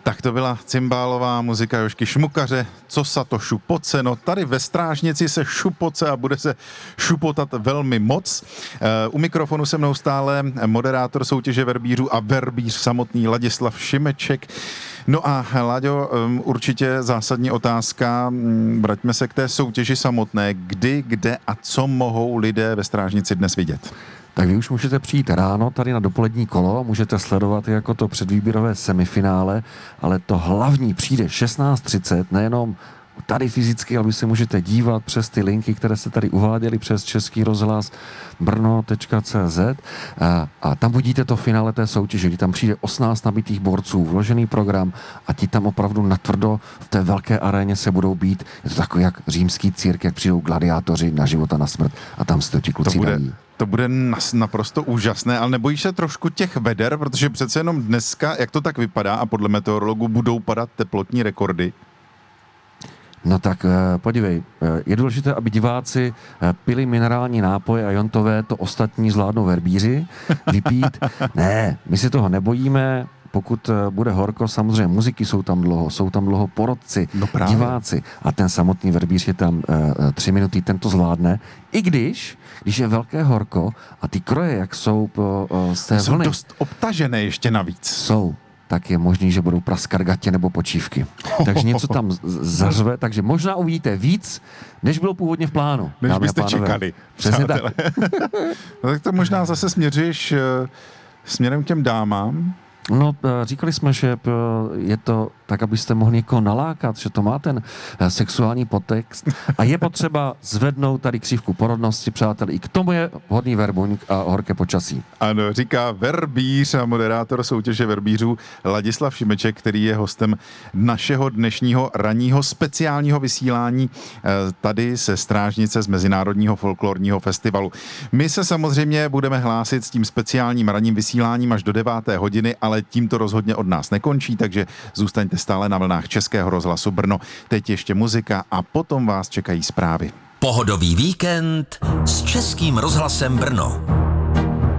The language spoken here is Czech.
Tak to byla cymbálová muzika Jožky Šmukaře, co sa to šupoce. No tady ve Strážnici se šupoce a bude se šupotat velmi moc. U mikrofonu se mnou stále moderátor soutěže verbířů a verbíř samotný Ladislav Šimeček. No a Láďo, určitě zásadní otázka, vraťme se k té soutěži samotné. Kdy, kde a co mohou lidé ve Strážnici dnes vidět? Tak vy už můžete přijít ráno tady na dopolední kolo, můžete sledovat jako to předvýběrové semifinále, ale to hlavní přijde 16:30, nejenom tady fyzicky, ale vy se můžete dívat přes ty linky, které se tady uváděly přes Český rozhlas brno.cz a tam vidíte to finále té soutěže, kdy tam přijde 18 nabitých borců, vložený program a ti tam opravdu natvrdo v té velké aréně se budou být. Je to takový jak římský cirk, jak přijdou gladiátoři na život a na smrt a tam se to ti kluci dají. To bude naprosto úžasné, ale nebojíš se trošku těch veder, protože přece jenom dneska, jak to tak vypadá a podle meteorologů budou padat teplotní rekordy? No tak podívej, je důležité, aby diváci pili minerální nápoje a jontové, to ostatní zvládnou verbíři vypít. Ne, my si toho nebojíme, pokud bude horko, samozřejmě muziky jsou tam dlouho porodci, diváci a ten samotný verbíř je tam 3 minuty, ten to zvládne, i když je velké horko a ty kroje, jak jsou z té vlny. Jsou dost obtažené ještě navíc. Jsou. Tak je možný, že budou praskat gatě nebo počívky. Takže něco tam zařve, takže možná uvidíte víc, než bylo původně v plánu. Než byste čekali. Přesně tak. No tak to možná zase směříš směrem k těm dámám. No, říkali jsme, že je to tak, abyste mohli někoho nalákat, že to má ten sexuální podtext a je potřeba zvednout tady křivku porodnosti, přátelé. I k tomu je vhodný verbuňk a horké počasí. Ano, říká verbíř a moderátor soutěže verbířů Ladislav Šimeček, který je hostem našeho dnešního ranního speciálního vysílání tady se Strážnice z Mezinárodního folklorního festivalu. My se samozřejmě budeme hlásit s tím speciálním ranním vysíláním až do 9. hodiny, ale tím to rozhodně od nás nekončí, takže zůstaňte stále na vlnách Českého rozhlasu Brno. Teď ještě muzika a potom vás čekají zprávy. Pohodový víkend s Českým rozhlasem Brno.